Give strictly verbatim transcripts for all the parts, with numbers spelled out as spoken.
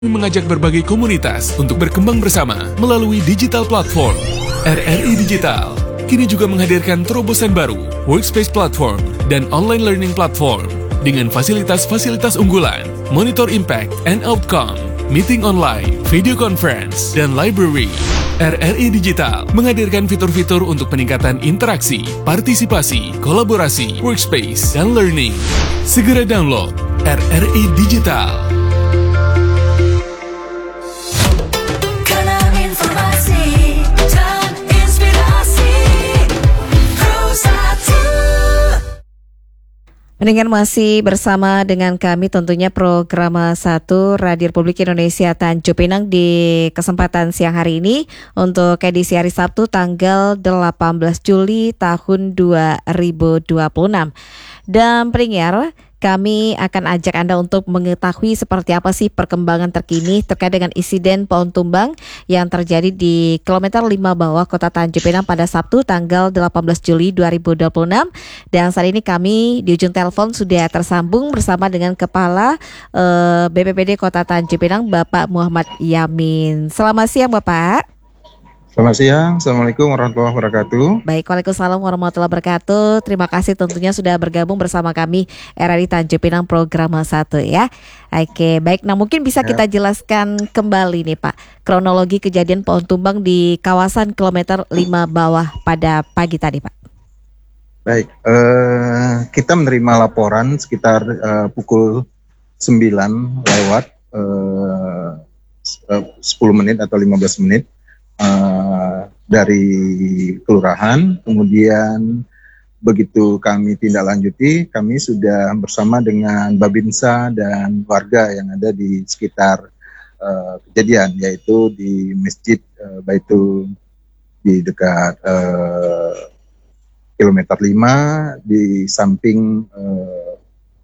Mengajak berbagai komunitas untuk berkembang bersama melalui digital platform. R R I Digital kini juga menghadirkan terobosan baru, workspace platform dan online learning platform dengan fasilitas-fasilitas unggulan, monitor impact and outcome, meeting online, video conference, dan library. R R I Digital menghadirkan fitur-fitur untuk peningkatan interaksi, partisipasi, kolaborasi, workspace, dan learning. Segera download R R I Digital. Mendingan masih bersama dengan kami tentunya program satu Radio Republik Indonesia Tanjung Pinang di kesempatan siang hari ini untuk edisi hari Sabtu tanggal delapan belas Juli tahun dua ribu dua puluh enam. Dan pendengar, kami akan ajak Anda untuk mengetahui seperti apa sih perkembangan terkini terkait dengan insiden pohon tumbang yang terjadi di kilometer lima bawah Kota Tanjung Pinang pada Sabtu tanggal delapan belas Juli dua ribu dua puluh enam. Dan saat ini kami di ujung telepon sudah tersambung bersama dengan Kepala uh, B P B D Kota Tanjung Pinang, Bapak Muhammad Yamin. Selamat siang, Bapak. Selamat siang, Assalamualaikum warahmatullahi wabarakatuh. Baik, Waalaikumsalam warahmatullahi wabarakatuh. Terima kasih tentunya sudah bergabung bersama kami R R I Tanjung Pinang program satu ya. Oke, baik. Nah mungkin bisa ya. Kita jelaskan kembali nih Pak, kronologi kejadian pohon tumbang di kawasan kilometer lima bawah pada pagi tadi Pak. Baik, eh, kita menerima laporan sekitar eh, pukul sembilan lewat eh, sepuluh menit atau lima belas menit. Uh, dari kelurahan, kemudian begitu kami tindak lanjuti, kami sudah bersama dengan Babinsa dan warga yang ada di sekitar uh, kejadian, yaitu di Masjid uh, Baitul di dekat uh, kilometer lima di samping uh,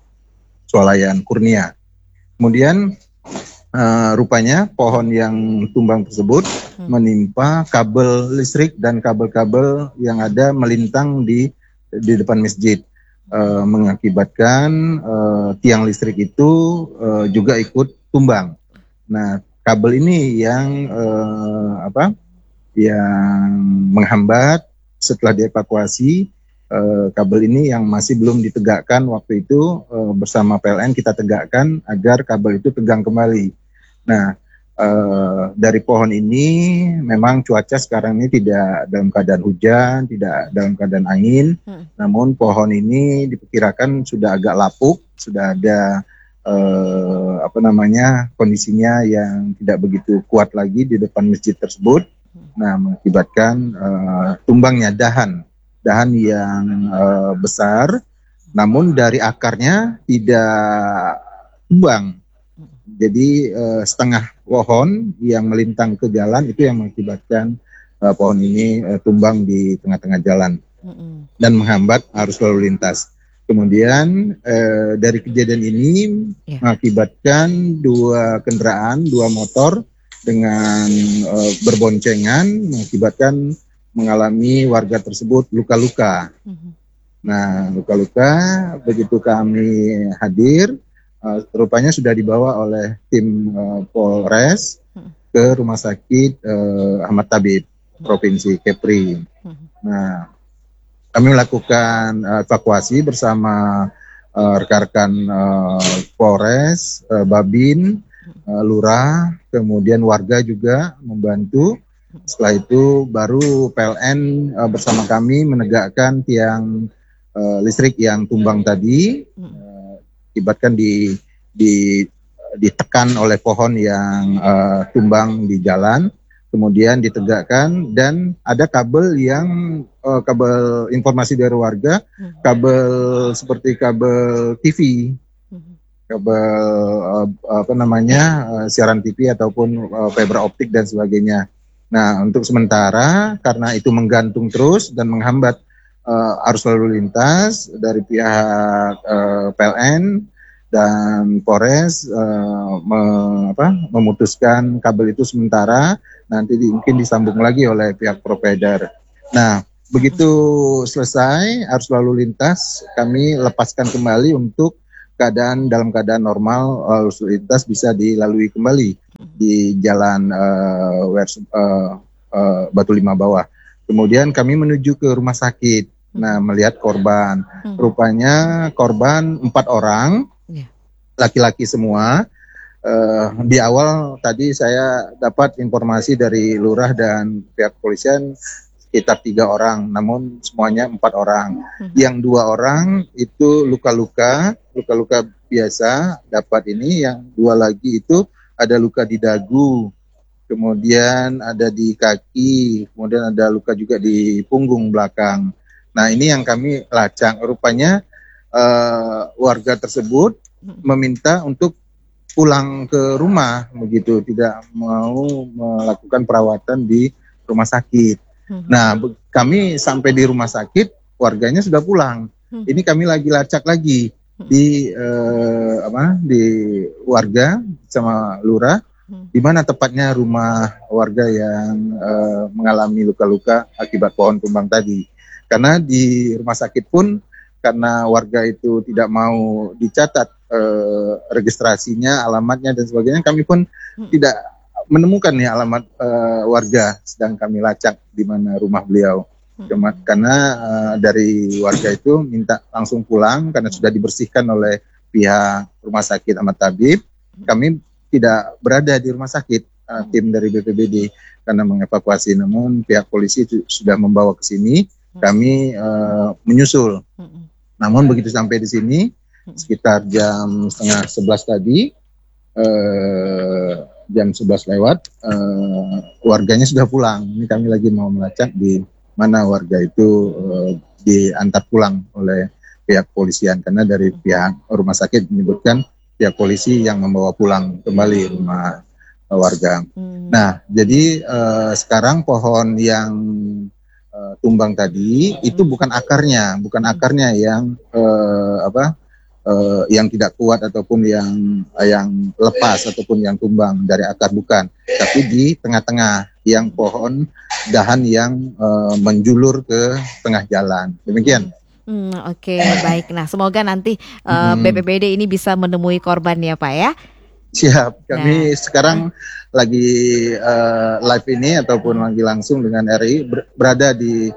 Swalayan Kurnia. Kemudian Uh, rupanya pohon yang tumbang tersebut hmm. menimpa kabel listrik dan kabel-kabel yang ada melintang di di depan masjid, uh, mengakibatkan uh, tiang listrik itu uh, juga ikut tumbang. Nah, kabel ini yang uh, apa? Yang menghambat setelah dievakuasi. Uh, kabel ini yang masih belum ditegakkan waktu itu uh, bersama P L N kita tegakkan agar kabel itu tegang kembali. Nah, uh, dari pohon ini memang cuaca sekarang ini tidak dalam keadaan hujan, tidak dalam keadaan angin, hmm. namun pohon ini diperkirakan sudah agak lapuk, sudah ada uh, apa namanya kondisinya yang tidak begitu kuat lagi di depan masjid tersebut. Nah, mengakibatkan uh, tumbangnya dahan. dahan yang uh, besar, namun dari akarnya tidak tumbang. Jadi uh, setengah pohon yang melintang ke jalan itu yang mengakibatkan uh, pohon ini uh, tumbang di tengah-tengah jalan mm-hmm. dan menghambat arus lalu lintas. Kemudian uh, dari kejadian ini yeah. mengakibatkan dua kendaraan, dua motor dengan uh, berboncengan mengakibatkan mengalami warga tersebut luka-luka. Mm-hmm. Nah, luka-luka begitu kami hadir, uh, rupanya sudah dibawa oleh tim uh, Polres mm-hmm. ke Rumah Sakit uh, Ahmad Tabib, mm-hmm. Provinsi Kepri. Mm-hmm. Nah, kami melakukan uh, evakuasi bersama uh, rekan-rekan uh, Polres, uh, Babin, uh, Lurah, kemudian warga juga membantu. Setelah itu baru P L N uh, bersama kami menegakkan tiang uh, listrik yang tumbang tadi, uh, akibatkan di, di ditekan oleh pohon yang uh, tumbang di jalan, kemudian ditegakkan dan ada kabel yang uh, kabel informasi dari warga, kabel seperti kabel T V, kabel uh, apa namanya uh, siaran T V ataupun uh, fiber optik dan sebagainya. Nah, untuk sementara karena itu menggantung terus dan menghambat uh, arus lalu lintas dari pihak uh, P L N dan Polres uh, me, apa, memutuskan kabel itu sementara, nanti di, mungkin disambung lagi oleh pihak provider. Nah, begitu selesai arus lalu lintas, kami lepaskan kembali untuk keadaan dalam keadaan normal, arus lalu lintas bisa dilalui kembali. di Jalan uh, Wers, uh, uh, Batu Lima Bawah. Kemudian kami menuju ke rumah sakit. Nah, melihat korban. Hmm. Rupanya korban empat orang, yeah. laki-laki semua. Uh, di awal tadi saya dapat informasi dari lurah dan pihak kepolisian sekitar tiga orang, namun semuanya empat orang. Hmm. Yang dua orang itu luka-luka, luka-luka biasa dapat ini. Yang dua lagi itu ada luka di dagu, kemudian ada di kaki, kemudian ada luka juga di punggung belakang. Nah, ini yang kami lacak. Rupanya uh, warga tersebut meminta untuk pulang ke rumah, begitu, tidak mau melakukan perawatan di rumah sakit. Nah, kami sampai di rumah sakit, warganya sudah pulang. Ini kami lagi lacak lagi di uh, apa di warga sama lurah, di mana tepatnya rumah warga yang uh, mengalami luka-luka akibat pohon tumbang tadi. Karena di rumah sakit pun, karena warga itu tidak mau dicatat uh, registrasinya, alamatnya dan sebagainya, kami pun hmm. tidak menemukan nih alamat uh, warga, sedang kami lacak di mana rumah beliau. Hmm. Karena uh, dari warga itu minta langsung pulang karena sudah dibersihkan oleh pihak rumah sakit Ahmad Tabib. Kami tidak berada di rumah sakit, uh, tim dari B P B D karena mengevakuasi, namun pihak polisi sudah membawa ke sini. Kami uh, menyusul. Namun begitu sampai di sini sekitar jam setengah sebelas tadi, uh, jam sebelas lewat, uh, warganya sudah pulang. Ini kami lagi mau melacak di mana warga itu uh, diantar pulang oleh pihak polisian, karena dari pihak rumah sakit menyebutkan pihak polisi yang membawa pulang kembali rumah uh, warga. Hmm. Nah, jadi uh, sekarang pohon yang uh, tumbang tadi itu bukan akarnya, bukan akarnya yang uh, apa uh, yang tidak kuat ataupun yang uh, yang lepas ataupun yang tumbang dari akar, bukan, tapi di tengah-tengah yang pohon dahan yang uh, menjulur ke tengah jalan. Demikian. Hmm, Oke, okay, baik. Nah, semoga nanti uh, hmm. B P B D ini bisa menemui korban ya, Pak ya. Siap. Kami nah. sekarang lagi uh, live ini ataupun lagi langsung dengan R I ber- berada di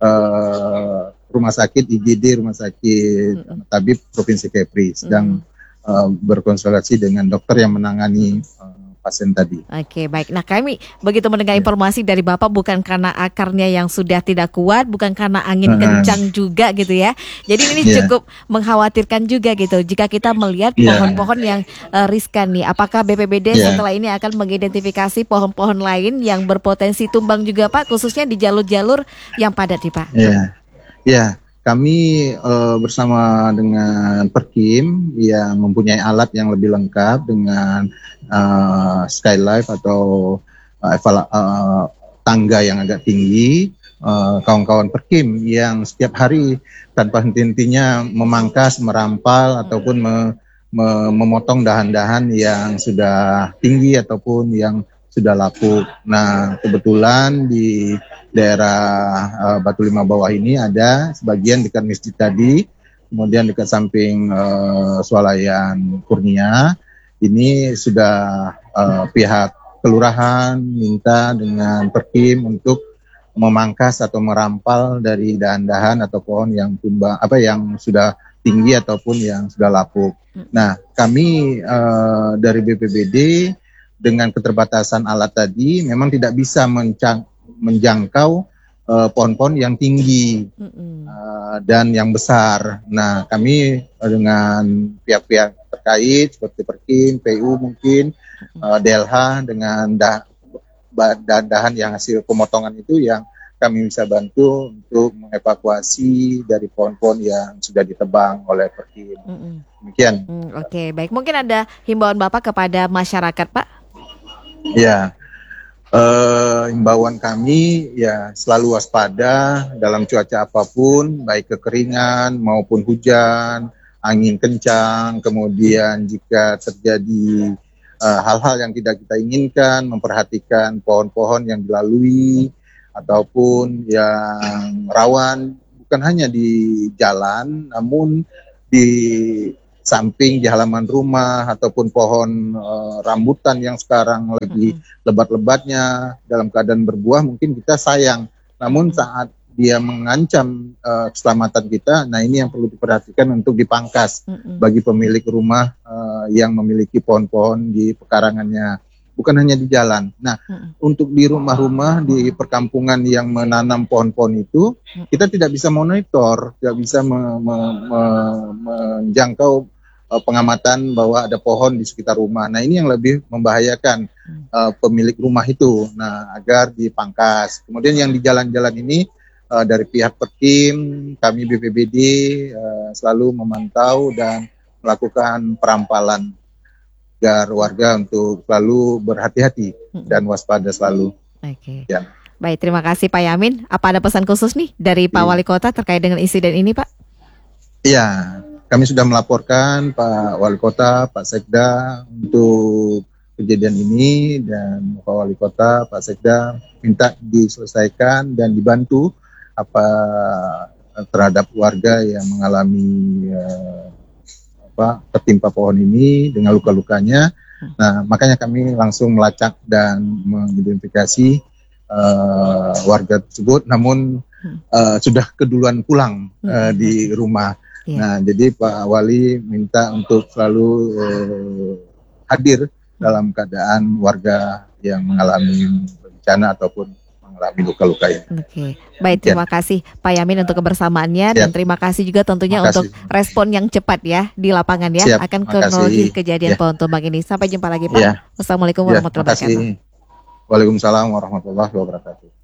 uh, rumah sakit I G D, rumah sakit hmm. Tabib Provinsi Kepri, sedang hmm. uh, berkonsultasi dengan dokter yang menangani uh, pasien tadi. Oke, baik. Nah, kami begitu mendengar ya. informasi dari Bapak, bukan karena akarnya yang sudah tidak kuat, bukan karena angin uh-huh. kencang juga gitu ya. Jadi ini yeah. cukup mengkhawatirkan juga gitu. Jika kita melihat yeah. pohon-pohon yang uh, riskan nih, apakah B P B D yeah. setelah ini akan mengidentifikasi pohon-pohon lain yang berpotensi tumbang juga, Pak, khususnya di jalur-jalur yang padat nih, Pak? Iya. Yeah. Ya. Yeah. Kami uh, bersama dengan Perkim yang mempunyai alat yang lebih lengkap dengan uh, skylight atau uh, evala, uh, tangga yang agak tinggi, uh, kawan-kawan Perkim yang setiap hari tanpa henti-hentinya memangkas, merampal ataupun me, me, memotong dahan-dahan yang sudah tinggi ataupun yang sudah lapuk. Nah, kebetulan di daerah uh, Batu Lima Bawah ini ada sebagian dekat masjid tadi, kemudian dekat samping uh, swalayan Kurnia. Ini sudah uh, pihak kelurahan minta dengan Perkim untuk memangkas atau merampal dari dahan-dahan atau pohon yang tumbang, apa yang sudah tinggi ataupun yang sudah lapuk. Nah, kami uh, dari B P B D dengan keterbatasan alat tadi memang tidak bisa mencang, menjangkau uh, pohon-pohon yang tinggi uh, dan yang besar. Nah, kami uh, dengan pihak-pihak terkait seperti Perkim, P U mungkin, uh, D L H dengan dah, dahan yang hasil pemotongan itu yang kami bisa bantu untuk mengevakuasi dari pohon-pohon yang sudah ditebang oleh Perkim. Demikian. Mm, Oke, okay, baik. Mungkin ada himbauan Bapak kepada masyarakat, Pak? Ya, uh, himbauan kami ya selalu waspada dalam cuaca apapun, baik kekeringan maupun hujan, angin kencang, kemudian jika terjadi uh, hal-hal yang tidak kita inginkan, memperhatikan pohon-pohon yang dilalui ataupun yang rawan, bukan hanya di jalan, namun di samping, di halaman rumah, ataupun pohon uh, rambutan yang sekarang lagi mm-hmm. lebat-lebatnya dalam keadaan berbuah, mungkin kita sayang. Namun saat dia mengancam uh, keselamatan kita, nah ini yang perlu diperhatikan untuk dipangkas mm-hmm. bagi pemilik rumah uh, yang memiliki pohon-pohon di pekarangannya, bukan hanya di jalan. Nah, mm-hmm. untuk di rumah-rumah di perkampungan yang menanam pohon-pohon itu, mm-hmm. kita tidak bisa monitor, tidak bisa me- me- me- menjangkau uh, pengamatan bahwa ada pohon di sekitar rumah. Nah, ini yang lebih membahayakan uh, pemilik rumah itu. Nah, agar dipangkas. Kemudian yang di jalan-jalan ini, Uh, dari pihak Perkim, kami B P B D uh, selalu memantau dan melakukan perampalan agar warga untuk selalu berhati-hati dan waspada selalu. Oke. Ya. Baik, terima kasih Pak Yamin. Apa ada pesan khusus nih dari Pak Wali Kota terkait dengan insiden ini, Pak? Iya, kami sudah melaporkan Pak Wali Kota, Pak Sekda untuk kejadian ini, dan Pak Wali Kota, Pak Sekda minta diselesaikan dan dibantu apa terhadap warga yang mengalami uh, apa tertimpa pohon ini dengan luka-lukanya. Nah, makanya kami langsung melacak dan mengidentifikasi uh, warga tersebut, namun uh, sudah keduluan pulang uh, di rumah. Yeah. Nah, jadi Pak Wali minta untuk selalu uh, hadir dalam keadaan warga yang mengalami bencana ataupun mengalami luka-luka ini. Oke, baik, terima ya. kasih Pak Yamin untuk kebersamaannya. Siap. Dan terima kasih juga tentunya untuk respon yang cepat ya di lapangan ya. Siap. Akan kronologi kejadian ya. pohon tumbang ini. Sampai jumpa lagi Pak. Ya. Wassalamualaikum ya. warahmatullahi wabarakatuh. Waalaikumsalam warahmatullahi wabarakatuh.